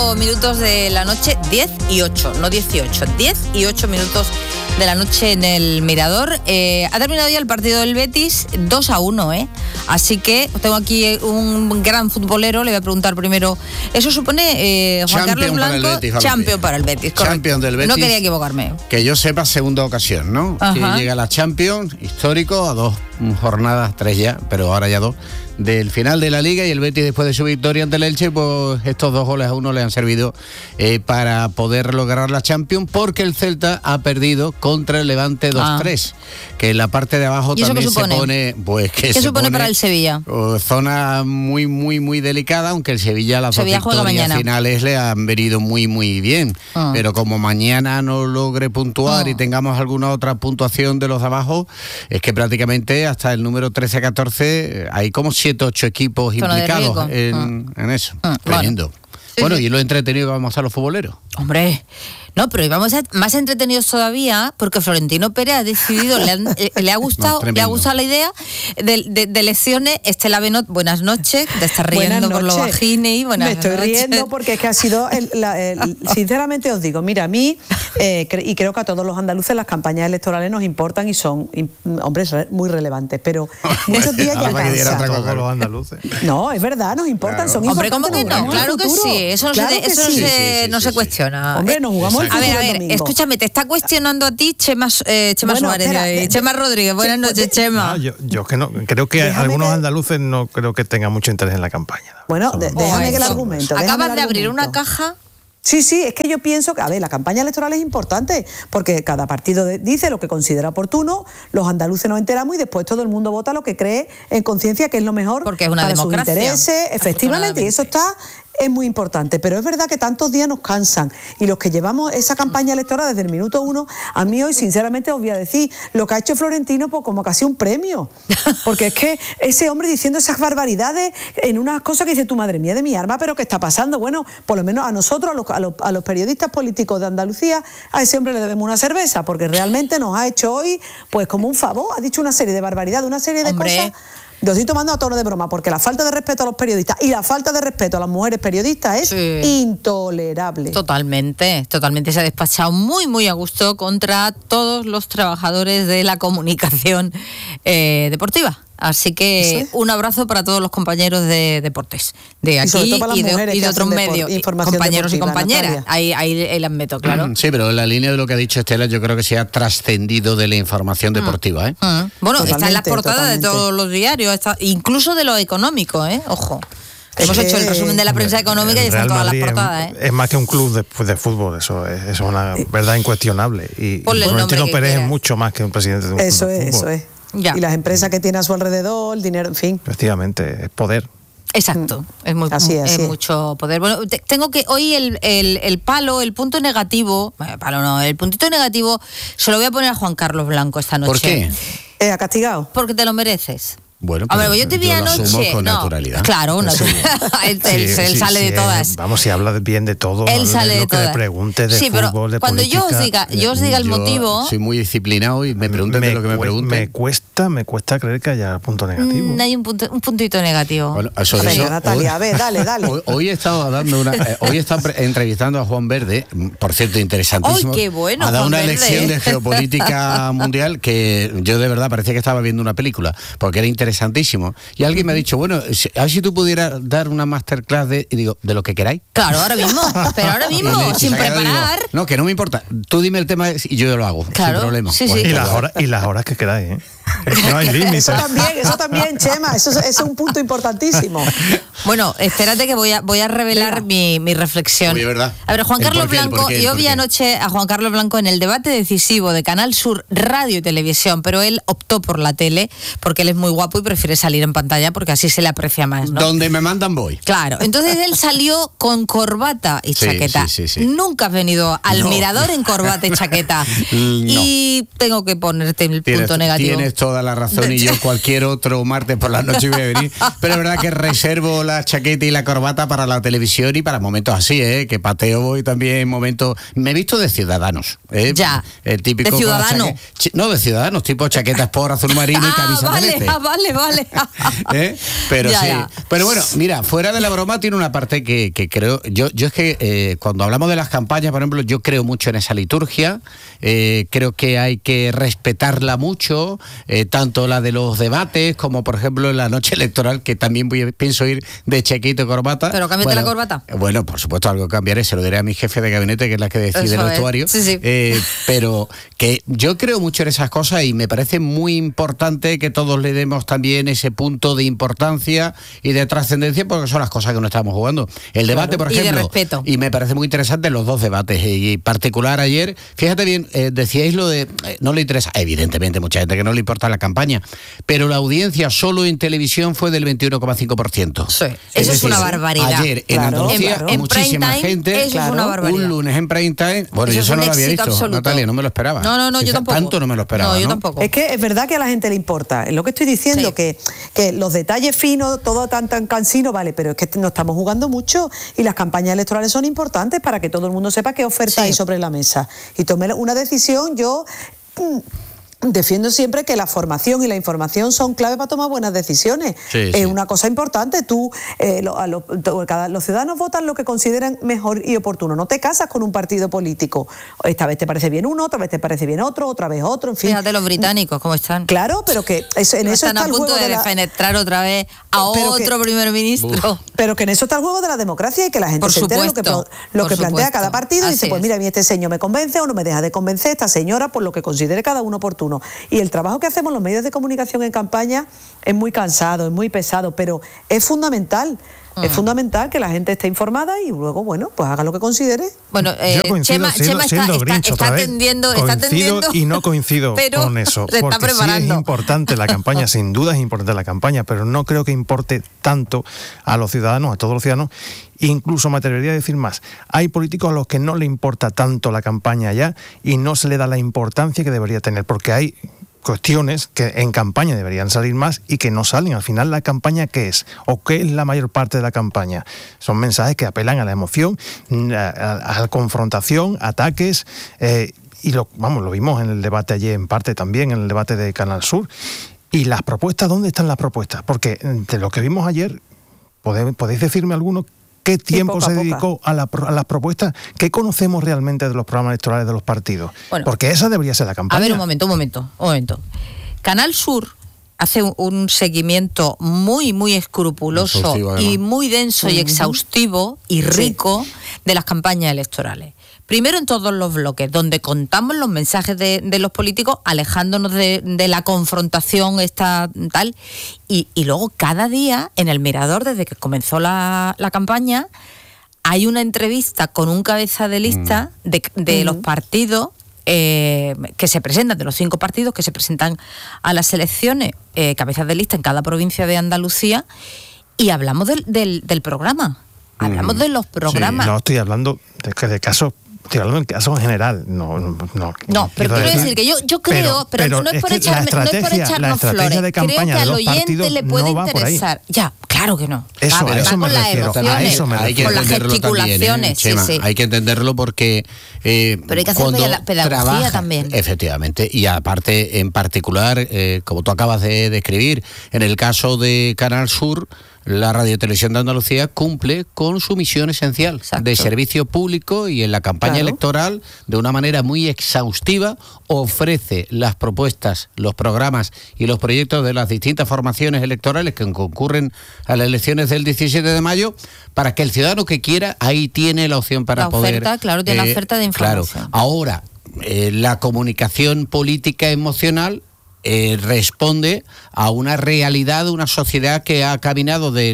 minutos de la noche, 10 y 8, no 18, 10 y 8 minutos de la noche en el Mirador. Ha terminado ya el partido del Betis 2-1, así que tengo aquí un gran futbolero. Le voy a preguntar primero, eso supone Juan Carlos Blanco, champion para el Betis, champion del Betis, no quería equivocarme, que yo sepa, segunda ocasión, ¿no? Que llega la Champions, histórico, a 2 jornadas, 3 ya, pero ahora ya 2 del final de la Liga, y el Betis, después de su victoria ante el Elche, pues estos 2-1 le han servido para poder lograr la Champions, porque el Celta ha perdido contra el Levante 2-3, que en la parte de abajo también se pone, pues que ¿qué supone para el Sevilla? Zona muy muy muy delicada, aunque el Sevilla las Sevilla dos victorias finales le han venido muy muy bien, pero como mañana no logre puntuar y tengamos alguna otra puntuación de los de abajo, es que prácticamente hasta el número 13-14 hay como 7-8 equipos implicados en eso. Tremendo. Bueno, y lo entretenido que vamos a los futboleros. Hombre, no, pero íbamos a más entretenidos todavía, porque Florentino Pérez ha decidido, le ha gustado la idea de lecciones. Estela Benot, buenas noches, te estás riendo por lo bajini. Me estoy riendo porque es que ha sido, sinceramente os digo, mira, a mí, y creo que a todos los andaluces las campañas electorales nos importan y son, hombres, muy relevantes, pero muchos días ya cansan. Todos los andaluces. No, es verdad, nos importan, son importantes. Hombre, ¿cómo que no? Claro que sí, eso no se cuestiona. Hombre, nos jugamos el futuro. A ver, escúchame, te está cuestionando a ti Chema Suárez, Chema Rodríguez. Buenas noches, Chema. Yo que no, creo que algunos andaluces no creo que tengan mucho interés en la campaña. Bueno, déjame que el argumento. Acabas de abrir una caja. Sí, es que yo pienso que, a ver, la campaña electoral es importante, porque cada partido dice lo que considera oportuno, los andaluces nos enteramos y después todo el mundo vota lo que cree en conciencia que es lo mejor porque es una para democracia, sus intereses, efectivamente, y eso es muy importante, pero es verdad que tantos días nos cansan, y los que llevamos esa campaña electoral desde el minuto 1, a mí hoy sinceramente os voy a decir, lo que ha hecho Florentino, pues como casi un premio, porque es que ese hombre diciendo esas barbaridades en unas cosas que dice tu madre mía de mi arma, pero ¿qué está pasando? Bueno, por lo menos a nosotros, a los periodistas políticos de Andalucía, a ese hombre le debemos una cerveza, porque realmente nos ha hecho hoy, pues como un favor, ha dicho una serie de barbaridades, una serie de cosas. Lo estoy tomando a tono de broma, porque la falta de respeto a los periodistas y la falta de respeto a las mujeres periodistas es intolerable. Totalmente. Se ha despachado muy, muy a gusto contra todos los trabajadores de la comunicación deportiva. Así que un abrazo para todos los compañeros de deportes, de aquí y de otros medios, compañeros y compañeras. Ahí las meto, claro. Sí, pero en la línea de lo que ha dicho Estela, yo creo que se ha trascendido de la información deportiva. Bueno, está en las portadas de todos los diarios, incluso de lo económico, ojo. Hemos hecho el resumen de la prensa económica y están todas las portadas. Es más que un club de fútbol, eso es una verdad incuestionable. Y Florentino Pérez es mucho más que un presidente de un club de fútbol. Eso es. Ya. Y las empresas que tiene a su alrededor, el dinero, en fin. Efectivamente, es poder. Exacto, es mucho poder. Bueno, tengo que hoy el punto negativo, el puntito negativo se lo voy a poner a Juan Carlos Blanco esta noche. ¿Por qué? ¿Ha castigado? Porque te lo mereces. Bueno, a ver, yo te vi anoche. Con naturalidad. Claro, él sale de todas. Vamos, si habla bien de todo. Él sale de todas. Que le pregunte de fútbol, de cuando política. yo os diga el motivo. Soy muy disciplinado y me pregunten de lo que me pregunten. Me cuesta creer que haya punto negativo. Hay un puntito negativo. Bueno, sobre eso, Natalia, a ver, dale. Hoy he estado entrevistando a Juan Verde, por cierto, interesantísimo. ¡Ay, qué bueno! Ha dado Juan una Verde. lección de geopolítica mundial que yo de verdad parecía que estaba viendo una película, porque era interesantísimo. Y alguien me ha dicho, bueno, a ver si tú pudieras dar una masterclass de lo que queráis. Claro, ahora mismo, sin preparar. Digo, no, que no me importa. Tú dime el tema y yo lo hago, claro, sin problema. Sí. Y las horas que queráis, No hay límites. Eso también, Chema, eso es un punto importantísimo. Bueno, espérate que voy a revelar mi reflexión. Oye, ¿verdad? A ver, Juan Carlos Blanco, yo vi anoche a Juan Carlos Blanco en el debate decisivo de Canal Sur Radio y Televisión, pero él optó por la tele porque él es muy guapo y prefiere salir en pantalla porque así se le aprecia más, ¿no? Donde me mandan voy. Claro, entonces él salió con corbata y chaqueta. Sí. Nunca has venido al Mirador en corbata y chaqueta. No. Y tengo que ponerte el punto negativo. Tienes toda la razón y yo cualquier otro martes por la noche voy a venir. Pero es verdad que reservo la chaqueta y la corbata para la televisión y para momentos así, que pateo voy también en momentos... Me he visto de Ciudadanos. Ya, el típico de Ciudadanos. No, de Ciudadanos, tipo chaqueta Sport azul marino y camisa celeste. Vale. Pero ya, sí. ya. Pero bueno, mira, fuera de la broma tiene una parte que creo... Yo es que cuando hablamos de las campañas, por ejemplo, yo creo mucho en esa liturgia. Creo que hay que respetarla mucho, tanto la de los debates como, por ejemplo, en la noche electoral, que también pienso ir de chaqueta y corbata. ¿Pero cámbiate la corbata? Bueno, por supuesto, algo cambiaré, se lo diré a mi jefe de gabinete, que es la que decide el vestuario. Sí. Pero que yo creo mucho en esas cosas y me parece muy importante que todos le demos también ese punto de importancia y de trascendencia, porque son las cosas que no estamos jugando. El debate, por ejemplo, y de respeto. Y me parece muy interesante los dos debates, y en particular ayer, fíjate bien, decíais lo de, no le interesa, evidentemente mucha gente que no le importa la campaña, pero la audiencia solo en televisión fue del 21,5%. Sí, eso es una barbaridad. Ayer en Andalucía, muchísima gente, eso es una barbaridad. Un lunes en prime time, bueno, yo eso no lo había visto, absoluto. Natalia, no me lo esperaba. No, yo tampoco. Tanto no me lo esperaba. No, yo tampoco. Es que es verdad que a la gente le importa, es lo que estoy diciendo, que los detalles finos, todo tan cansino, vale, pero es que nos estamos jugando mucho y las campañas electorales son importantes para que todo el mundo sepa qué oferta hay sobre la mesa y tome una decisión. Yo defiendo siempre que la formación y la información son clave para tomar buenas decisiones. Es una cosa importante. Los ciudadanos votan lo que consideran mejor y oportuno. No te casas con un partido político. Esta vez te parece bien uno, otra vez te parece bien otro, otra vez otro, en fin. Fíjate los británicos cómo están. Claro, pero que en eso están está a punto de defenestrar otra vez a otro primer ministro. Pero que en eso está el juego de la democracia y que la gente se entere lo que plantea cada partido y dice, pues mira, a mí este señor me convence o no me deja de convencer, esta señora, por lo que considere cada uno oportuno. Y el trabajo que hacemos los medios de comunicación en campaña es muy cansado, es muy pesado, pero es fundamental. Es fundamental que la gente esté informada y luego, bueno, pues haga lo que considere. Bueno, Chema está atendiendo y no coincido con eso, porque sí es importante la campaña, sin duda es importante la campaña, pero no creo que importe tanto a los ciudadanos, a todos los ciudadanos. Incluso me atrevería a decir más, hay políticos a los que no le importa tanto la campaña ya y no se le da la importancia que debería tener, porque hay cuestiones que en campaña deberían salir más y que no salen. Al final, ¿la campaña qué es? ¿O qué es la mayor parte de la campaña? Son mensajes que apelan a la emoción, a la confrontación, ataques, y lo vimos en el debate ayer, en parte también, en el debate de Canal Sur. ¿Y las propuestas? ¿Dónde están las propuestas? Porque de lo que vimos ayer, ¿podéis decirme alguno? ¿Qué tiempo se dedicó a las propuestas? ¿Qué conocemos realmente de los programas electorales de los partidos? Bueno, porque esa debería ser la campaña. A ver, un momento. Canal Sur hace un seguimiento muy, muy escrupuloso y muy denso y exhaustivo y rico de las campañas electorales. Primero en todos los bloques, donde contamos los mensajes de los políticos, alejándonos de la confrontación esta tal, y luego cada día en el Mirador, desde que comenzó la campaña, hay una entrevista con un cabeza de lista de los partidos que se presentan, de los 5 partidos que se presentan a las elecciones, cabezas de lista en cada provincia de Andalucía, y hablamos del programa. Hablamos de los programas. Sí, no estoy hablando de casos. Estoy hablando en caso en general. No, pero quiero decir que yo creo, pero no es por echarnos flores. De campaña creo que de al oyente le puede no interesar. Ya, claro que no. Eso me refiero. A eso me refiero. Con las gesticulaciones. Chema, hay que entenderlo porque pero hay que hacer pedagogía también. Efectivamente, y aparte, en particular, como tú acabas de describir, en el caso de Canal Sur, la Radiotelevisión de Andalucía cumple con su misión esencial de servicio público y en la campaña electoral, de una manera muy exhaustiva, ofrece las propuestas, los programas y los proyectos de las distintas formaciones electorales que concurren a las elecciones del 17 de mayo, para que el ciudadano que quiera, ahí tiene la opción para poder... Tiene la oferta de información. Claro, ahora, la comunicación política emocional responde a una realidad de una sociedad que ha caminado de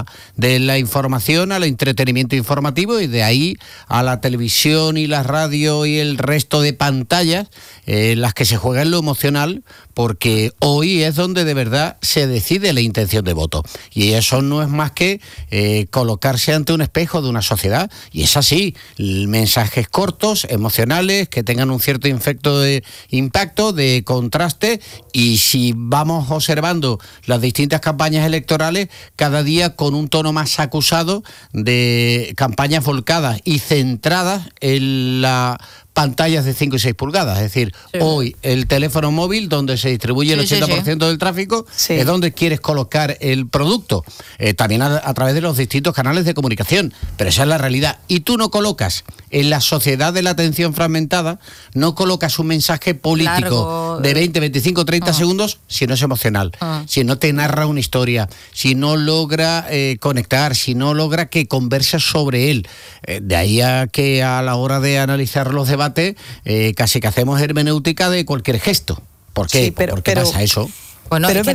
la información al entretenimiento informativo y de ahí a la televisión y la radio y el resto de pantallas, las que se juegan lo emocional, porque hoy es donde de verdad se decide la intención de voto. Y eso no es más que colocarse ante un espejo de una sociedad, y es así, mensajes cortos, emocionales, que tengan un cierto efecto de impacto, de contraste, Y si vamos observando las distintas campañas electorales, cada día con un tono más acusado de campañas volcadas y centradas en la pantallas de 5 y 6 pulgadas, es decir, hoy el teléfono móvil donde se distribuye el 80% del tráfico es donde quieres colocar el producto, también a través de los distintos canales de comunicación, pero esa es la realidad. Y tú no colocas en la sociedad de la atención fragmentada, no colocas un mensaje político de 20, 25, 30 segundos si no es emocional, si no te narra una historia, si no logra conectar, si no logra que converses sobre él. De ahí a que a la hora de analizar los debates casi que hacemos hermenéutica de cualquier gesto. ¿Por qué? ¿Por qué pasa eso? Bueno, pero es que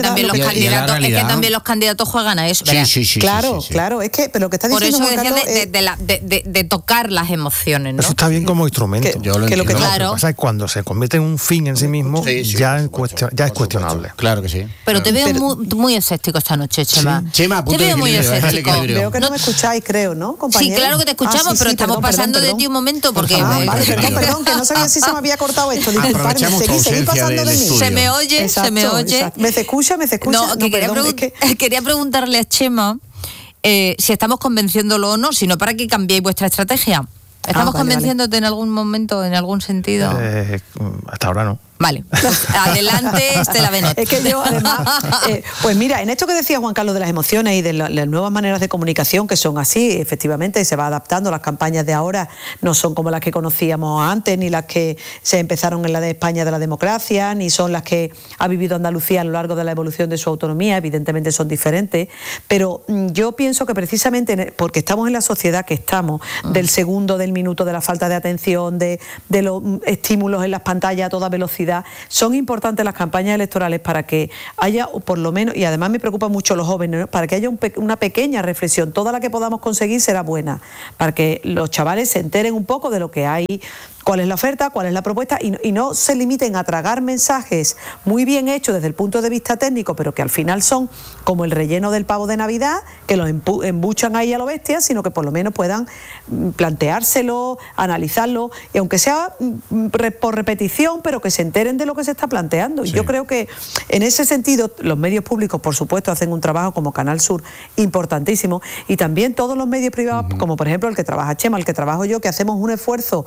también los candidatos juegan a eso. Sí. Claro, es que pero lo que está diciendo Por eso decía de tocar las emociones, ¿no? Eso está bien como instrumento. Lo que pasa es que cuando se convierte en un fin en sí mismo, ya es cuestionable. Claro que sí. Pero te veo muy escéptico esta noche, Chema. Chema, te veo muy escéptico. Veo que no me escucháis, creo, ¿no, compañero? Sí, claro que te escuchamos, pero estamos pasando de ti un momento porque... Perdón, que no sabía si se me había cortado esto. Disculpadme, seguís pasando de mí. Se me oye. ¿Me escucha? No, quería preguntarle a Chema si estamos convenciéndolo o no, sino para que cambiéis vuestra estrategia. ¿Estamos convenciéndote en algún momento, en algún sentido? Hasta ahora no. Vale, pues adelante, Estela Benot. Es que yo, además, pues mira, en esto que decía Juan Carlos de las emociones y de las nuevas maneras de comunicación que son así, efectivamente se va adaptando, las campañas de ahora no son como las que conocíamos antes, ni las que se empezaron en la de España de la democracia, ni son las que ha vivido Andalucía a lo largo de la evolución de su autonomía, evidentemente son diferentes, pero yo pienso que precisamente porque estamos en la sociedad que estamos, del segundo, del minuto, de la falta de atención, de los estímulos en las pantallas a toda velocidad, son importantes las campañas electorales para que haya, por lo menos, y además me preocupa mucho los jóvenes, ¿no?, para que haya una pequeña reflexión. Toda la que podamos conseguir será buena, para que los chavales se enteren un poco de lo que hay, cuál es la oferta, cuál es la propuesta, y no se limiten a tragar mensajes muy bien hechos desde el punto de vista técnico, pero que al final son como el relleno del pavo de Navidad, que los embuchan ahí a lo bestia, sino que por lo menos puedan planteárselo, analizarlo, y aunque sea por repetición, pero que se enteren de lo que se está planteando. Y yo creo que en ese sentido los medios públicos, por supuesto, hacen un trabajo como Canal Sur importantísimo, y también todos los medios privados, como por ejemplo el que trabaja Chema, el que trabajo yo, que hacemos un esfuerzo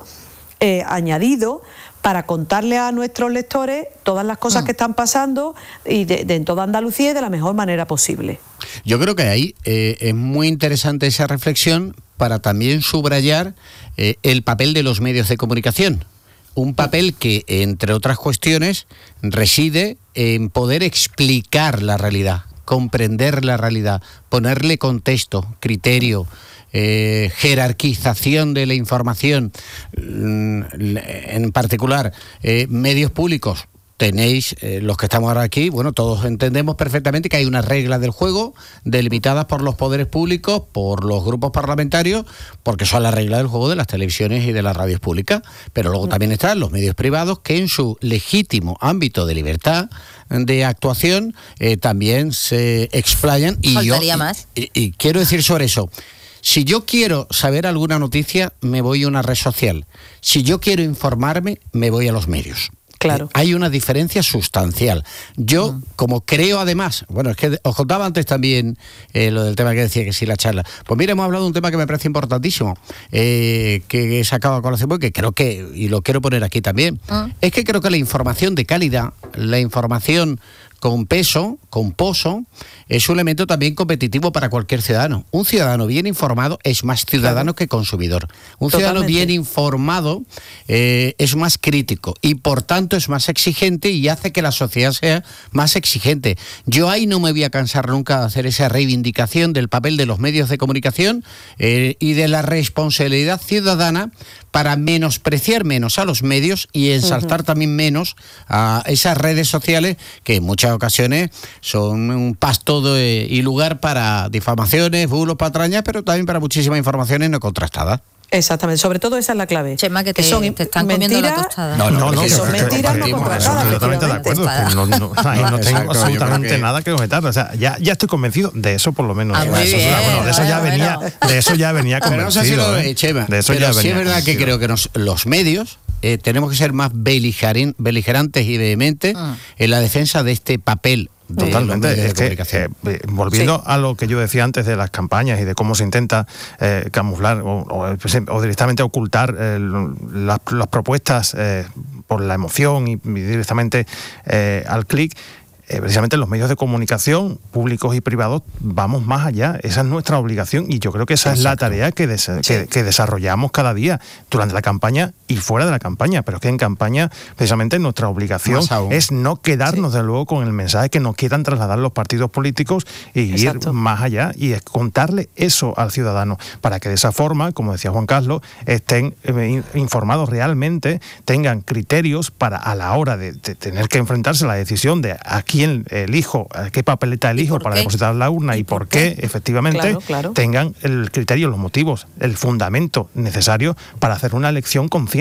añadido para contarle a nuestros lectores todas las cosas que están pasando y en toda Andalucía y de la mejor manera posible. Yo creo que ahí es muy interesante esa reflexión para también subrayar el papel de los medios de comunicación. Un papel que, entre otras cuestiones, reside en poder explicar la realidad, comprender la realidad, ponerle contexto, criterio, jerarquización de la información, en particular medios públicos. Tenéis, los que estamos ahora aquí, bueno, todos entendemos perfectamente que hay unas reglas del juego delimitadas por los poderes públicos, por los grupos parlamentarios, porque son las reglas del juego de las televisiones y de las radios públicas, pero luego también están los medios privados que en su legítimo ámbito de libertad de actuación también se explayan. Y quiero decir sobre eso, si yo quiero saber alguna noticia, me voy a una red social. Si yo quiero informarme, me voy a los medios. Claro. Hay una diferencia sustancial. Yo, como creo además, bueno, es que os contaba antes también lo del tema que decía que sí, la charla. Pues mira, hemos hablado de un tema que me parece importantísimo, que he sacado a colación porque creo que, y lo quiero poner aquí también, es que creo que la información de calidad, la información con peso, con pozo, es un elemento también competitivo para cualquier ciudadano. Un ciudadano bien informado es más ciudadano que consumidor. Un ciudadano bien informado es más crítico y por tanto es más exigente y hace que la sociedad sea más exigente. Yo ahí no me voy a cansar nunca de hacer esa reivindicación del papel de los medios de comunicación y de la responsabilidad ciudadana para menospreciar menos a los medios y ensalzar también menos a esas redes sociales que en muchas ocasiones son un pasto y lugar para difamaciones, bulos, patrañas, pero también para muchísimas informaciones no contrastadas. Exactamente, sobre todo esa es la clave. Chema, que te están comiendo la tostada. No, que son mentiras no contrastadas. Totalmente de acuerdo. No tengo absolutamente nada que objetar. O sea, ya estoy convencido de eso, por lo menos. De eso ya venía convencido. Chema, pero sí es verdad que creo que los medios tenemos que ser más beligerantes y vehementes en la defensa de este papel. Totalmente. Es que, volviendo a lo que yo decía antes de las campañas y de cómo se intenta camuflar o directamente ocultar las propuestas por la emoción y directamente al clic, precisamente en los medios de comunicación públicos y privados vamos más allá. Esa es nuestra obligación y yo creo que esa es la tarea que desarrollamos cada día durante la campaña y fuera de la campaña, pero es que en campaña precisamente nuestra obligación es no quedarnos de luego con el mensaje que nos quieran trasladar los partidos políticos y ir más allá y es contarle eso al ciudadano para que de esa forma, como decía Juan Carlos, estén informados realmente, tengan criterios para a la hora de tener que enfrentarse a la decisión de a quién elijo, a qué papeleta elijo para depositar en la urna y por qué efectivamente tengan el criterio, los motivos, el fundamento necesario para hacer una elección consciente,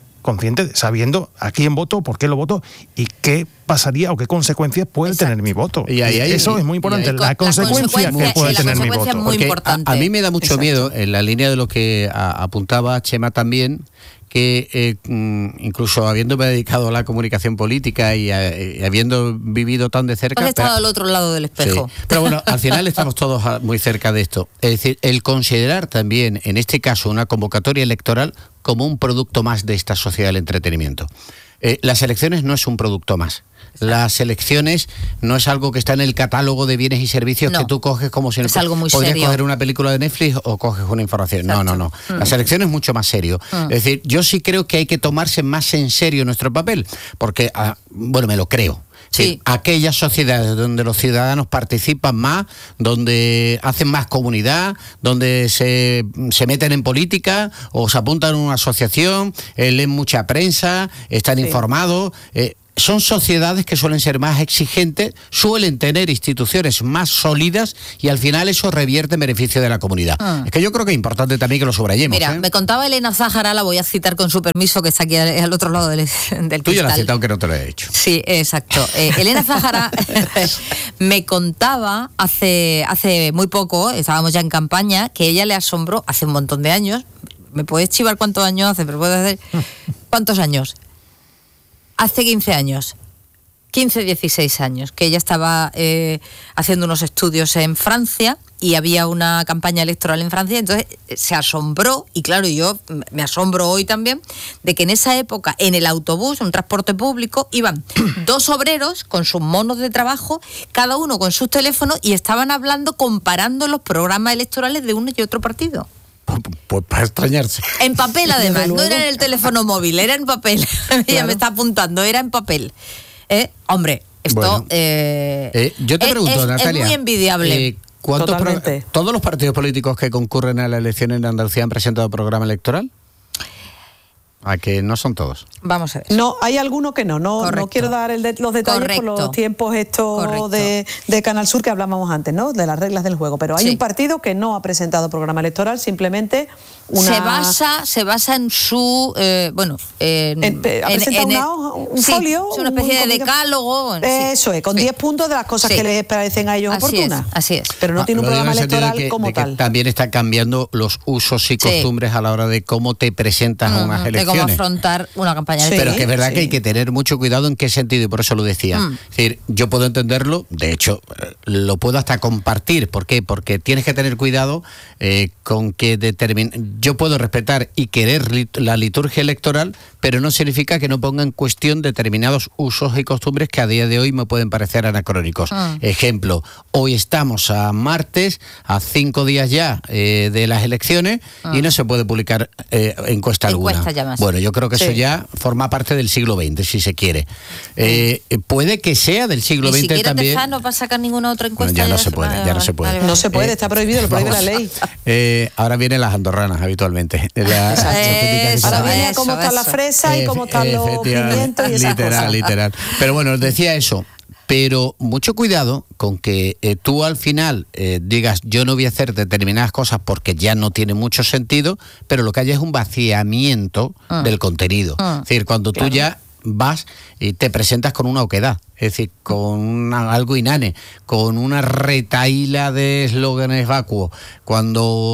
sabiendo a quién voto, por qué lo voto y qué pasaría o qué consecuencias puede tener mi voto. Y eso es muy importante, la consecuencia que puede tener mi voto. Porque a mí me da mucho miedo, en la línea de lo que apuntaba Chema también, que incluso habiéndome dedicado a la comunicación política y habiendo vivido tan de cerca... Has estado al otro lado del espejo. Sí. Pero bueno, al final estamos todos muy cerca de esto. Es decir, el considerar también, en este caso, una convocatoria electoral como un producto más de esta sociedad del entretenimiento. Las elecciones no es un producto más. Las elecciones no es algo que está en el catálogo de bienes y servicios que tú coges como si... Es algo muy podrías serio. Coger una película de Netflix o coges una información. No. Las elecciones es mucho más serio. Es decir, yo sí creo que hay que tomarse más en serio nuestro papel, porque, me lo creo. Sí. Aquellas sociedades donde los ciudadanos participan más, donde hacen más comunidad, donde se meten en política o se apuntan a una asociación, leen mucha prensa, están informados... son sociedades que suelen ser más exigentes, suelen tener instituciones más sólidas y al final eso revierte en beneficio de la comunidad. Es que yo creo que es importante también que lo subrayemos. Mira, me contaba Elena Zájara, la voy a citar con su permiso, que está aquí al otro lado del cristal. Tú ya la has citado, aunque no te lo he hecho. Sí, exacto. Elena Zájara me contaba hace muy poco, estábamos ya en campaña, que ella le asombró hace un montón de años. ¿Me puedes chivar cuántos años hace? Pero puedes hacer... ¿Cuántos años? Hace 15 años, 16 años, que ella estaba haciendo unos estudios en Francia y había una campaña electoral en Francia, entonces se asombró, y claro, yo me asombro hoy también, de que en esa época, en el autobús, un transporte público, iban dos obreros con sus monos de trabajo, cada uno con sus teléfonos, y estaban hablando, comparando los programas electorales de uno y otro partido. Pues para extrañarse. En papel, además, no era en el teléfono móvil, era en papel. Ella me está apuntando, era en papel. Hombre, esto yo te pregunto, Natalia, es muy envidiable. ¿Todos los partidos políticos que concurren a la elección en Andalucía han presentado programa electoral? ¿A que no son todos? Vamos a ver. No, hay alguno que no quiero dar los detalles por los tiempos estos de Canal Sur que hablábamos antes, ¿no? De las reglas del juego, pero hay un partido que no ha presentado programa electoral, simplemente se basa en su ha presentado un folio, es una especie de decálogo. Eso es, con 10 puntos de las cosas que les parecen a ellos oportunas. Así es. Pero no tiene un programa electoral como tal. También está cambiando los usos y costumbres a la hora de cómo te presentas a unas elecciones. Cómo afrontar una campaña electoral. Pero que es verdad que hay que tener mucho cuidado en qué sentido, y por eso lo decía. Es decir, yo puedo entenderlo, de hecho, lo puedo hasta compartir. ¿Por qué? Porque tienes que tener cuidado con que yo puedo respetar y querer la liturgia electoral, pero no significa que no ponga en cuestión determinados usos y costumbres que a día de hoy me pueden parecer anacrónicos. Ejemplo, hoy estamos a martes, a 5 días ya de las elecciones, y no se puede publicar encuesta alguna. Bueno, yo creo que eso ya forma parte del siglo XX, si se quiere. Puede que sea del siglo XX también. Ni siquiera no va a sacar ninguna otra encuesta. Bueno, ya no se puede. No se puede, está prohibido, lo prohíbe la ley. Ahora vienen las andorranas habitualmente. Ahora viene cómo está la fresa y cómo están los pimientos y esas cosas. Literal. Pero bueno, os decía eso. Pero mucho cuidado con que tú al final digas yo no voy a hacer determinadas cosas porque ya no tiene mucho sentido, pero lo que hay es un vaciamiento del contenido. Es decir, cuando tú ya vas y te presentas con una oquedad, es decir, con algo inane, con una retahíla de eslóganes vacuos, cuando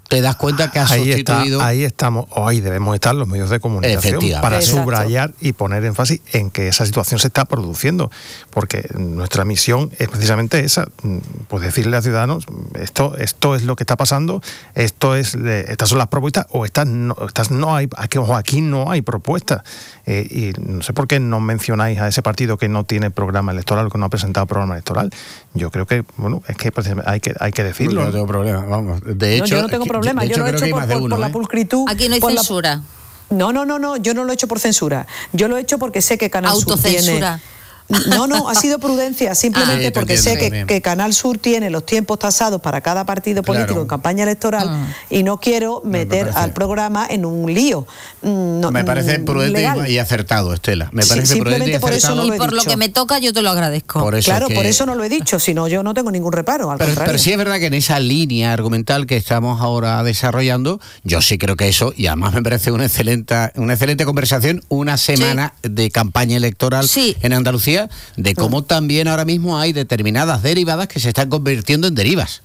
te das cuenta que ha sustituido... Ahí estamos, o ahí debemos estar los medios de comunicación para subrayar y poner énfasis en que esa situación se está produciendo, porque nuestra misión es precisamente esa, pues decirle a ciudadanos, esto es lo que está pasando, estas son las propuestas, o estas no hay, aquí no hay propuestas. Y no sé por qué no mencionáis a ese partido que no tiene programa electoral, que no ha presentado programa electoral. Yo creo que, bueno, es que hay que decirlo. No tengo problema, vamos. De hecho, yo no tengo problema. Yo lo he hecho por la pulcritud. Aquí no hay censura. No, yo no lo he hecho por censura. Yo lo he hecho porque sé que Canal Sur tiene... No, ha sido prudencia, simplemente porque sé que Canal Sur tiene los tiempos tasados para cada partido político en campaña electoral y no quiero meter al programa en un lío. Me parece prudente y acertado, Estela. Me parece prudente y acertado. Y por lo que me toca yo te lo agradezco. Por eso no lo he dicho, sino yo no tengo ningún reparo, al contrario. Pero sí es verdad que en esa línea argumental que estamos ahora desarrollando, yo sí creo que eso, y además me parece una excelente conversación, una semana de campaña electoral en Andalucía, de cómo también ahora mismo hay determinadas derivadas que se están convirtiendo en derivas.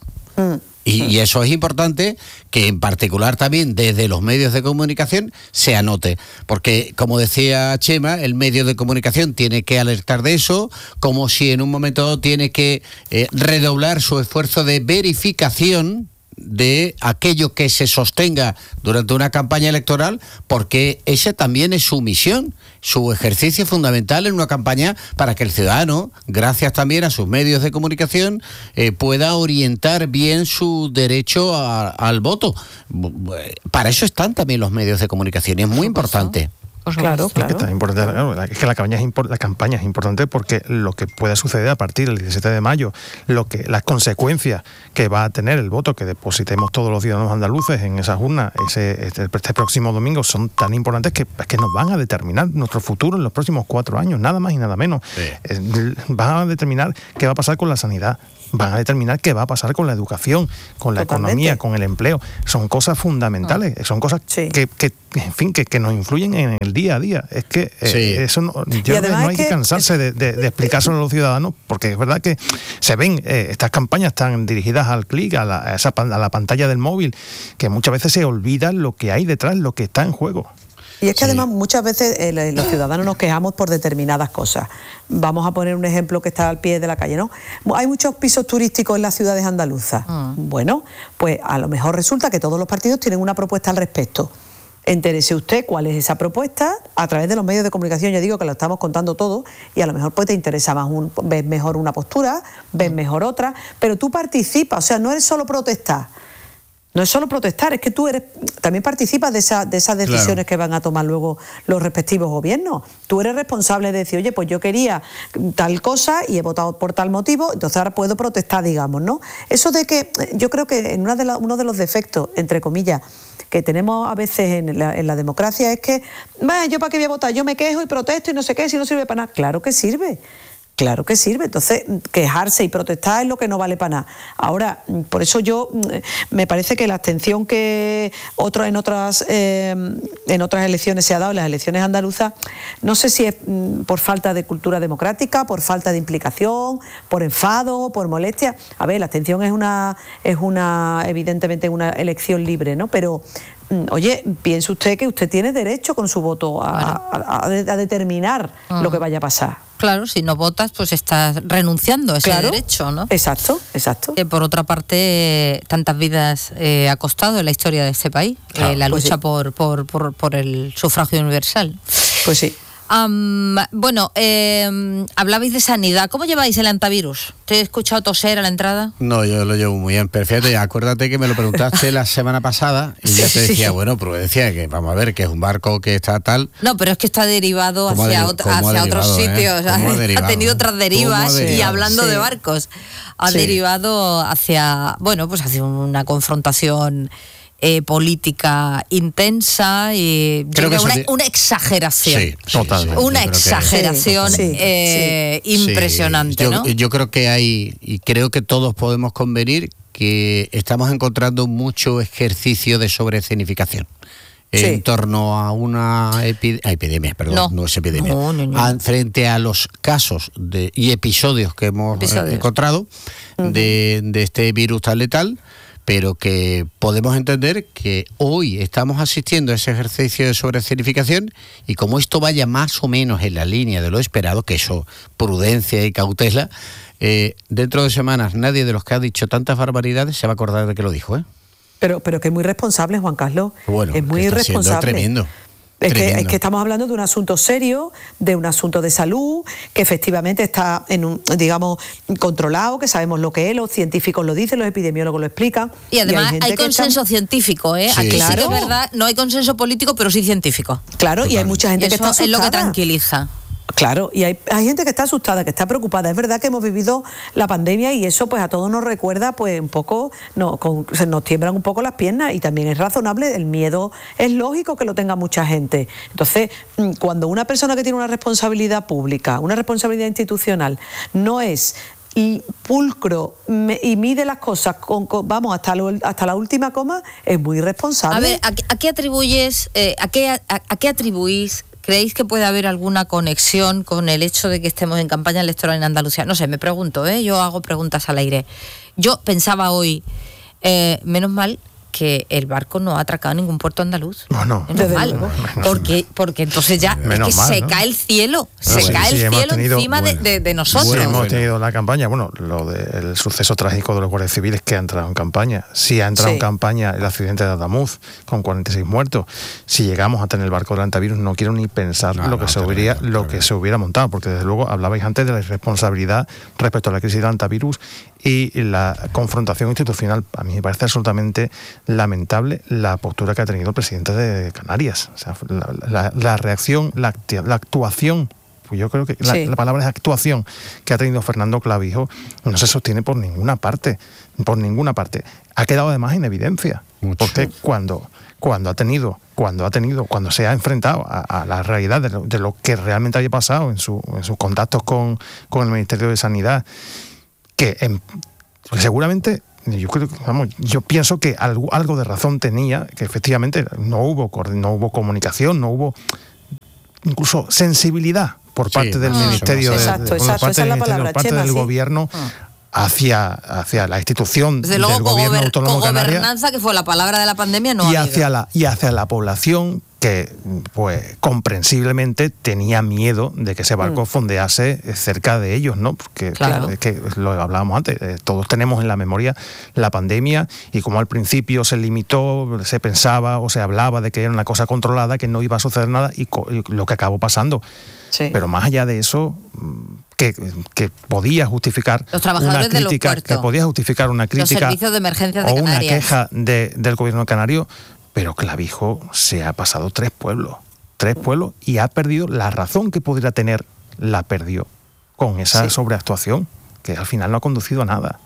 Y eso es importante que en particular también desde los medios de comunicación se anote, porque como decía Chema, el medio de comunicación tiene que alertar de eso, como si en un momento dado tiene que redoblar su esfuerzo de verificación de aquello que se sostenga durante una campaña electoral, porque esa también es su misión, su ejercicio fundamental en una campaña, para que el ciudadano, gracias también a sus medios de comunicación, pueda orientar bien su derecho al voto. Para eso están también los medios de comunicación y es muy importante. Pues claro. Es que la campaña es importante porque lo que puede suceder a partir del 17 de mayo, las consecuencias que va a tener el voto que depositemos todos los ciudadanos andaluces en esas urnas este próximo domingo son tan importantes que nos van a determinar nuestro futuro en los próximos 4 años, nada más y nada menos. Van a determinar qué va a pasar con la sanidad, van a determinar qué va a pasar con la educación, con la economía, con el empleo. Son cosas fundamentales, son cosas que nos influyen en el día a día. Es que eso no hay que cansarse de explicárselo a los ciudadanos, porque es verdad que se ven estas campañas tan dirigidas al clic, a la pantalla del móvil, que muchas veces se olvida lo que hay detrás, lo que está en juego. Y es que además muchas veces los ciudadanos nos quejamos por determinadas cosas. Vamos a poner un ejemplo que está al pie de la calle, ¿no? Hay muchos pisos turísticos en las ciudades andaluzas. Bueno, pues a lo mejor resulta que todos los partidos tienen una propuesta al respecto. Entérese usted cuál es esa propuesta a través de los medios de comunicación. Ya digo que lo estamos contando todo y a lo mejor pues te interesa más, ves mejor una postura, ves mejor otra, pero tú participas, o sea, no es solo protestar. No es solo protestar, es que tú también participas de esas decisiones que van a tomar luego los respectivos gobiernos. Tú eres responsable de decir, oye, pues yo quería tal cosa y he votado por tal motivo, entonces ahora puedo protestar, digamos, ¿no? Eso de que yo creo que uno de los defectos, entre comillas, que tenemos a veces en la democracia es que, yo para qué voy a votar, yo me quejo y protesto y no sé qué, si no sirve para nada. Claro que sirve. Claro que sirve, entonces quejarse y protestar es lo que no vale para nada. Ahora, por eso me parece que la abstención que en otras elecciones se ha dado, en las elecciones andaluzas, no sé si es por falta de cultura democrática, por falta de implicación, por enfado, por molestia. A ver, la abstención es evidentemente una elección libre, ¿no? Pero oye, piense usted que usted tiene derecho con su voto a determinar lo que vaya a pasar. Claro, si no votas, pues estás renunciando a ese derecho, ¿no? Exacto. Que por otra parte, tantas vidas ha costado en la historia de este país, la lucha por el sufragio universal. Pues sí. Bueno, hablabais de sanidad. ¿Cómo lleváis el antivirus? ¿Te he escuchado toser a la entrada? No, yo lo llevo muy bien. Pero fíjate, acuérdate que me lo preguntaste la semana pasada y ya te decía, prudencia, que vamos a ver, que es un barco que está tal... No, pero es que está derivado hacia otros sitios. Ha tenido otras derivas y hablando de barcos, ha derivado hacia una confrontación política intensa y creo que una exageración. Sí, totalmente. Una exageración impresionante, ¿no? Yo creo que hay, y creo que todos podemos convenir, que estamos encontrando mucho ejercicio de sobreescenificación en torno a una epidemia, no es epidemia. No. Frente a los casos y episodios que hemos encontrado de este virus tan letal. pero que podemos entender que hoy estamos asistiendo a ese ejercicio de sobreescenificación y como esto vaya más o menos en la línea de lo esperado, que eso, prudencia y cautela, dentro de semanas nadie de los que ha dicho tantas barbaridades se va a acordar de que lo dijo, ¿eh? Pero que es muy responsable, Juan Carlos. Bueno, es muy irresponsable. Tremendo. Es que estamos hablando de un asunto serio, de un asunto de salud, que efectivamente está controlado, que sabemos lo que es, los científicos lo dicen, los epidemiólogos lo explican. Y además hay consenso científico, ¿eh? Sí, claro. sí, Es verdad, no hay consenso político, pero sí científico. Claro, y hay mucha gente que está asustada. Es lo que tranquiliza. Claro, y hay gente que está asustada, que está preocupada. Es verdad que hemos vivido la pandemia y eso pues a todos nos recuerda pues un poco, se nos tiemblan un poco las piernas y también es razonable, el miedo es lógico que lo tenga mucha gente. Entonces, cuando una persona que tiene una responsabilidad pública, una responsabilidad institucional, no es pulcro y mide las cosas vamos hasta la última coma, es muy irresponsable. A ver, ¿a qué atribuyes, a qué atribuís? ¿Creéis que puede haber alguna conexión con el hecho de que estemos en campaña electoral en Andalucía? No sé, me pregunto, yo hago preguntas al aire. Yo pensaba hoy, menos mal que el barco no ha atracado en ningún puerto andaluz. No. Menos mal, porque entonces ya se cae el cielo, el cielo encima de nosotros. Sí, hemos tenido la campaña, lo del suceso trágico de los guardias civiles que ha entrado en campaña. Sí ha entrado en campaña el accidente de Adamuz con 46 muertos. Si llegamos a tener el barco del antivirus, no quiero ni pensar lo que se hubiera montado, porque desde luego hablabais antes de la irresponsabilidad respecto a la crisis del antivirus y la confrontación institucional. A mí me parece absolutamente lamentable la postura que ha tenido el presidente de Canarias. O sea, la reacción, la actuación, pues yo creo que la palabra es actuación, que ha tenido Fernando Clavijo no se sostiene por ninguna parte. Ha quedado además en evidencia. Mucho. Porque cuando se ha enfrentado a la realidad de lo que realmente había pasado en sus contactos con el Ministerio de Sanidad, que seguramente yo pienso que algo de razón tenía, que efectivamente no hubo comunicación, no hubo incluso sensibilidad por parte del Ministerio, por parte del Gobierno hacia la institución del Gobierno Autónomo Canario. Gobernanza, que fue la palabra de la pandemia, y hacia la población, que pues comprensiblemente tenía miedo de que ese barco fondease cerca de ellos, ¿no? Porque que lo hablábamos antes, todos tenemos en la memoria la pandemia y como al principio se limitó, se pensaba o se hablaba de que era una cosa controlada, que no iba a suceder nada y lo que acabó pasando. Sí. Pero más allá de eso, que podía justificar una crítica, los servicios de emergencia de o Canarias, una queja del Gobierno canario. Pero Clavijo se ha pasado 3 pueblos y ha perdido la razón que podría tener, la perdió con esa sobreactuación que al final no ha conducido a nada.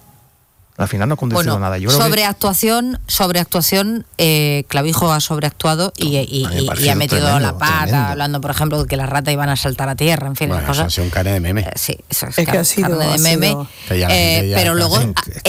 Yo sobreactuación, Clavijo ha sobreactuado y ha metido tremendo, la pata, tremendo. Hablando, por ejemplo, de que las ratas iban a saltar a tierra, en fin, las cosas. Ha sido un carne de meme. Sí, eso es que ha sido carne de meme. Pero luego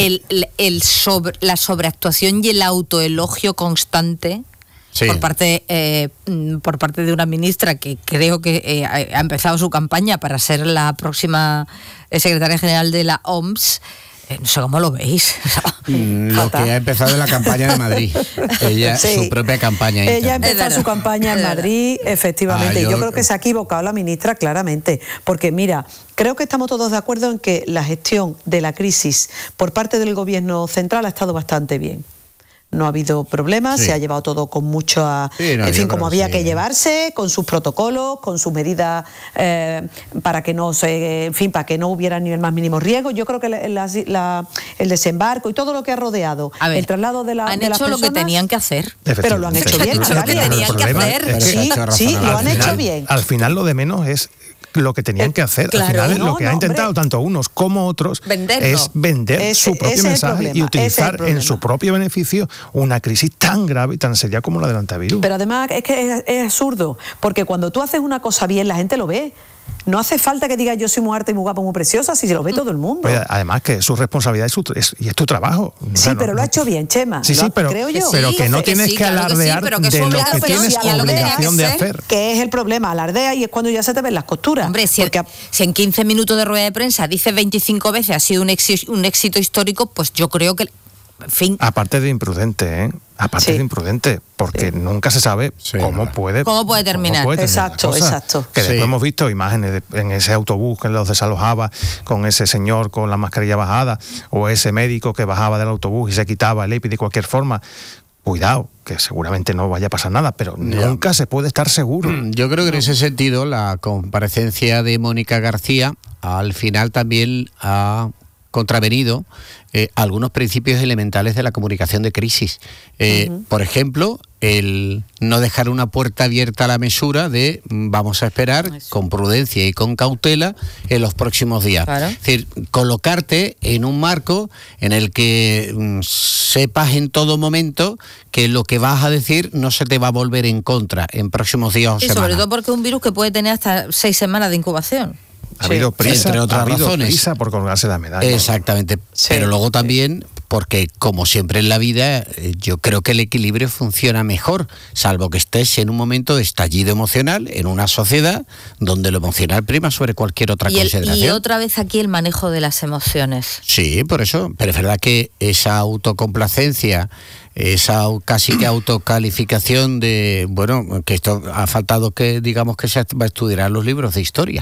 la sobreactuación y el autoelogio constante por parte de una ministra que creo que ha empezado su campaña para ser la próxima secretaria general de la OMS. No sé cómo lo veis. Lo que ha empezado en la campaña de Madrid. Ella, su propia campaña. Ella ha empezado su campaña en Madrid, efectivamente. Yo creo que se ha equivocado la ministra claramente. Porque mira, creo que estamos todos de acuerdo en que la gestión de la crisis por parte del Gobierno central ha estado bastante bien. No ha habido problemas, se ha llevado todo con mucho, como había que llevarse, con sus protocolos, con sus medidas para que no hubiera ni el más mínimo riesgo. Yo creo que el desembarco y todo lo que ha rodeado el traslado de las personas... Han hecho lo que tenían que hacer. Pero lo han hecho bien. Lo que tenían que hacer. Sí, lo han hecho bien. Al final lo de menos es lo que tenían que hacer. Al final lo que ha intentado tanto unos como otros es vender su propio mensaje y utilizar en su propio beneficio una crisis tan grave y tan seria como la del antivirus. Pero además es que es absurdo, porque cuando tú haces una cosa bien la gente lo ve. No hace falta que digas yo soy muy arte y muy guapa, muy preciosa, si se lo ve todo el mundo. Pues además que su responsabilidad y es tu trabajo. Sí, pero lo ha hecho bien, Chema. Sí, pero creo yo. Pero que no tienes que alardear de lo que tienes obligación de hacer. Que es el problema, alardea y es cuando ya se te ven las costuras. Hombre, si en 15 minutos de rueda de prensa dice 25 veces ha sido un éxito histórico, pues yo creo que en fin. Aparte de imprudente, de imprudente, porque nunca se sabe cómo puede terminar. Exacto. Que después hemos visto imágenes en ese autobús que los desalojaba, con ese señor con la mascarilla bajada, o ese médico que bajaba del autobús y se quitaba el EPI de cualquier forma. Cuidado, que seguramente no vaya a pasar nada, pero nunca se puede estar seguro. Yo creo que en ese sentido la comparecencia de Mónica García al final también ha contravenido algunos principios elementales de la comunicación de crisis. Por ejemplo, el no dejar una puerta abierta a la mesura de vamos a esperar con prudencia y con cautela en los próximos días. Claro. Es decir, colocarte en un marco en el que sepas en todo momento que lo que vas a decir no se te va a volver en contra en próximos días o semanas. Y sobre todo porque es un virus que puede tener hasta 6 semanas de incubación. Ha habido prisa, entre otras razones. Prisa por colgarse la medalla. Exactamente. Pero luego también, porque como siempre en la vida, yo creo que el equilibrio funciona mejor, salvo que estés en un momento de estallido emocional en una sociedad donde lo emocional prima sobre cualquier otra consideración. Y otra vez aquí el manejo de las emociones. Sí, por eso. Pero es verdad que esa autocomplacencia, esa casi que autocalificación de, bueno, que esto ha faltado que digamos que se va a estudiar los libros de historia.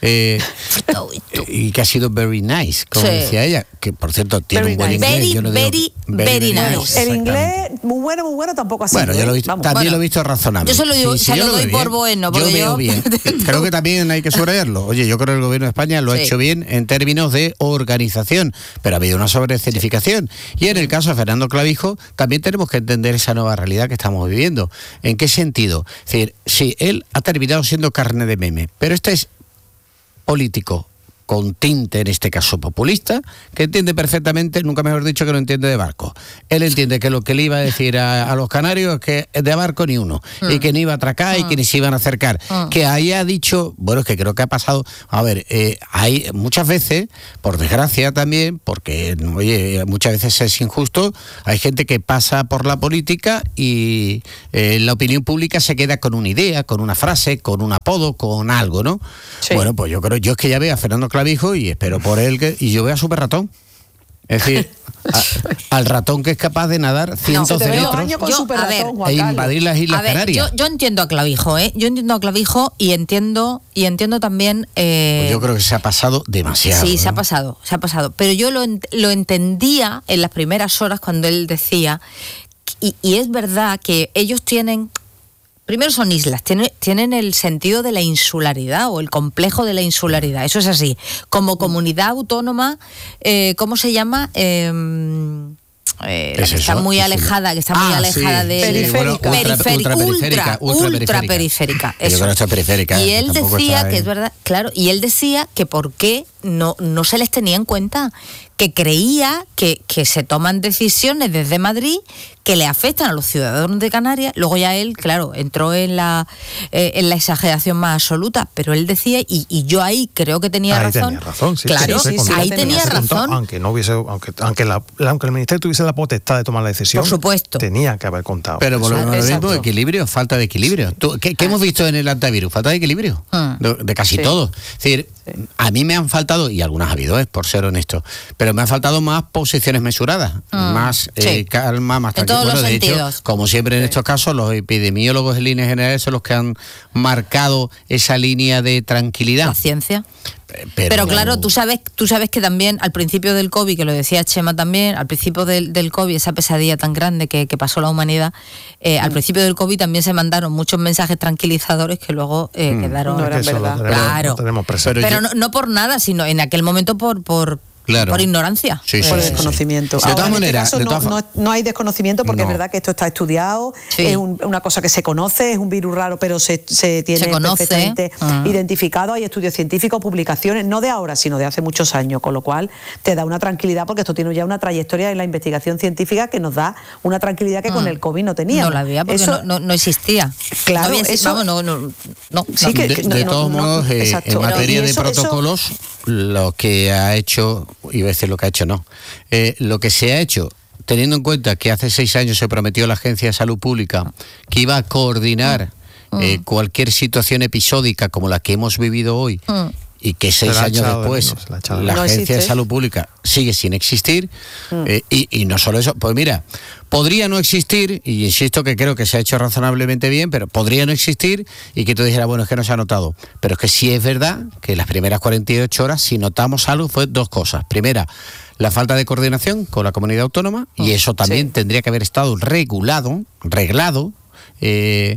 Y que ha sido very nice, como decía ella, que por cierto tiene un buen inglés. Very nice. El inglés, muy bueno tampoco ha sido. Bueno, yo lo he visto, también lo he visto razonable. Yo se lo digo, se lo doy por bueno. Yo veo bien. Creo que también hay que subrayarlo. Oye, yo creo que el gobierno de España lo ha hecho bien en términos de organización, pero ha habido una sobreescenificación. Y en el caso de Fernando Clavijo, también tenemos que entender esa nueva realidad que estamos viviendo. ¿En qué sentido? Es decir, sí, él ha terminado siendo carne de meme, pero este es político con tinte, en este caso populista, que entiende perfectamente, nunca mejor dicho, que no entiende de barco. Él entiende que lo que le iba a decir a los canarios es que de barco ni uno, y que ni iba a atracar y que ni se iban a acercar. Que ahí ha dicho, bueno, es que creo que ha pasado, a ver, hay muchas veces, por desgracia también, porque, oye, muchas veces es injusto, hay gente que pasa por la política y la opinión pública se queda con una idea, con una frase, con un apodo, con algo, ¿no? Sí. Bueno, pues yo es que ya veo a Fernando Clavijo y espero por él y yo veo a Super Ratón. Es decir, al ratón que es capaz de nadar cientos de metros e invadir las Islas Canarias. Yo entiendo a Clavijo, Yo entiendo a Clavijo y entiendo también... Pues yo creo que se ha pasado demasiado. Sí, se ha pasado. Pero yo lo entendía en las primeras horas cuando él decía, y es verdad que ellos tienen... Primero son islas, tienen el sentido de la insularidad o el complejo de la insularidad, eso es así. Como comunidad autónoma, ¿cómo se llama? Está muy alejada, de ultra periférica. Yo creo que está periférica. Y él decía que es verdad, claro, y él decía que por qué no se les tenía en cuenta, que creía que se toman decisiones desde Madrid que le afectan a los ciudadanos de Canarias. Luego ya él, claro, entró en la exageración más absoluta, pero él decía, y yo ahí creo que tenía razón. Tenía razón, sí. Claro, ahí tenía razón. Aunque el Ministerio tuviese la potestad de tomar la decisión, por supuesto, tenía que haber contado. Pero volvemos a lo mismo, equilibrio, falta de equilibrio. ¿Qué hemos visto en el antivirus? Falta de equilibrio, de casi todo. Es decir, a mí me han faltado, y algunas ha habido, por ser honesto, pero me han faltado más posiciones mesuradas, más calma, más tranquilidad. Todos los sentidos. De hecho, como siempre en estos casos, los epidemiólogos en líneas generales son los que han marcado esa línea de tranquilidad. La ciencia. Pero claro, tú sabes que también al principio del COVID, que lo decía Chema también, al principio del COVID, esa pesadilla tan grande que pasó la humanidad, al principio del COVID también se mandaron muchos mensajes tranquilizadores que luego quedaron... No eran verdad. Claro. Pero no por nada, sino en aquel momento por ignorancia. Por desconocimiento. De todas maneras, no hay desconocimiento porque es verdad que esto está estudiado, es una cosa que se conoce, es un virus raro, pero se tiene perfectamente identificado, hay estudios científicos, publicaciones, no de ahora, sino de hace muchos años, con lo cual te da una tranquilidad porque esto tiene ya una trayectoria en la investigación científica que nos da una tranquilidad que con el COVID no teníamos. No la había porque no existía. Claro, de todos modos, en materia de protocolos, lo que ha hecho, iba a decir lo que ha hecho, no. Lo que se ha hecho, teniendo en cuenta que hace 6 años se prometió a la Agencia de Salud Pública que iba a coordinar cualquier situación episódica como la que hemos vivido hoy, y que 6 años después la Agencia de Salud Pública sigue sin existir. Y no solo eso, pues mira, podría no existir, y insisto que creo que se ha hecho razonablemente bien, pero podría no existir y que tú dijeras, bueno, es que no se ha notado. Pero es que sí es verdad que las primeras 48 horas, si notamos algo, fue 2 cosas. Primera, la falta de coordinación con la comunidad autónoma, y eso también tendría que haber estado reglado. Y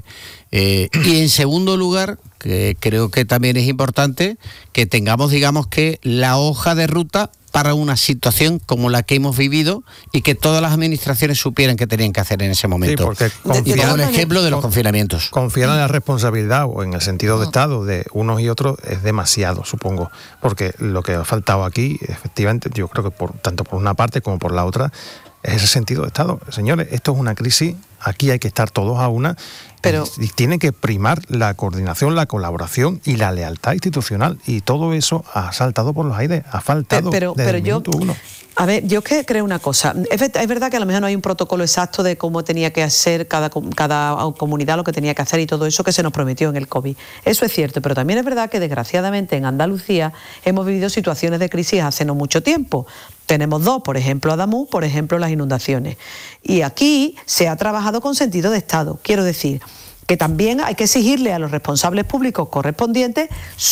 en segundo lugar, que creo que también es importante que tengamos, digamos, que la hoja de ruta para una situación como la que hemos vivido y que todas las administraciones supieran que tenían que hacer en ese momento. Sí, porque y como el ejemplo de los confinamientos. Confiar en la responsabilidad o en el sentido de Estado de unos y otros es demasiado, supongo, porque lo que ha faltado aquí, efectivamente, yo creo que tanto por una parte como por la otra, es ese sentido de Estado. Señores, esto es una crisis, aquí hay que estar todos a una, y tiene que primar la coordinación, la colaboración y la lealtad institucional, y todo eso ha saltado por los aires, ha faltado desde el minuto uno. A ver, yo creo una cosa. Es verdad que a lo mejor no hay un protocolo exacto de cómo tenía que hacer cada comunidad, lo que tenía que hacer y todo eso que se nos prometió en el COVID. Eso es cierto, pero también es verdad que desgraciadamente en Andalucía hemos vivido situaciones de crisis hace no mucho tiempo. Tenemos 2, por ejemplo Adamuz, por ejemplo las inundaciones. Y aquí se ha trabajado con sentido de Estado. Quiero decir que también hay que exigirle a los responsables públicos correspondientes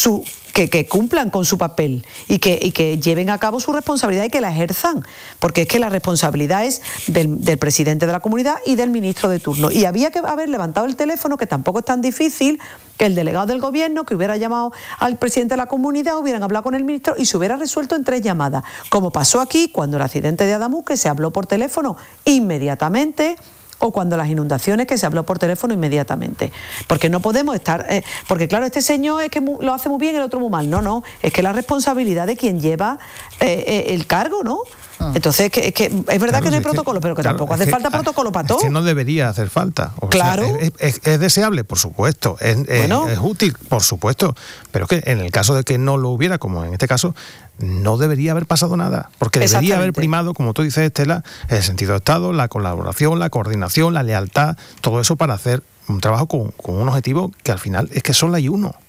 que cumplan con su papel y que lleven a cabo su responsabilidad y que la ejerzan, porque es que la responsabilidad es del presidente de la comunidad y del ministro de turno. Y había que haber levantado el teléfono, que tampoco es tan difícil, que el delegado del gobierno, que hubiera llamado al presidente de la comunidad, hubieran hablado con el ministro y se hubiera resuelto en 3 llamadas, como pasó aquí cuando el accidente de Adamuz, que se habló por teléfono inmediatamente, o cuando las inundaciones, que se habló por teléfono inmediatamente. Porque no podemos estar... porque claro, este señor es que lo hace muy bien y el otro muy mal. No, es que la responsabilidad de quien lleva el cargo, ¿no? Entonces, es verdad que no hay protocolo, pero que tampoco hace falta protocolo para todo. Es que no debería hacer falta. Claro. Es deseable, por supuesto. Es útil, por supuesto. Pero que en el caso de que no lo hubiera, como en este caso, no debería haber pasado nada. Porque debería haber primado, como tú dices, Estela, el sentido de Estado, la colaboración, la coordinación, la lealtad, todo eso para hacer un trabajo con un objetivo que al final es que solo hay uno.